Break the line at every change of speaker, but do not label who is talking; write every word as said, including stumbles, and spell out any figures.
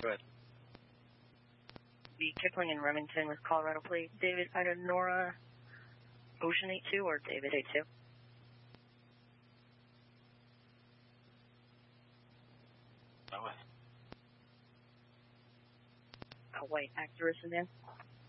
Go ahead.
The Kipling in Remington with Colorado plate. David, either Nora Ocean eight two or David eight two.
Go with.
Uh, white Acurus in there.